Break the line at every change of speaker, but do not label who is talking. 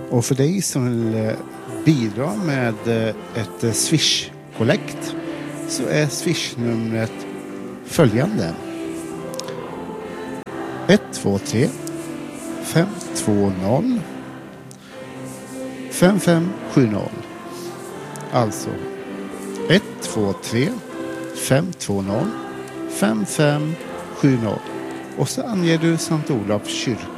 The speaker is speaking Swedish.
Och för dig som vill bidra med ett Swish-kollekt så är Swish-numret följande: 123 520 5570. Alltså 123 520 5570. Och så anger du Sankt Olofs kyrka.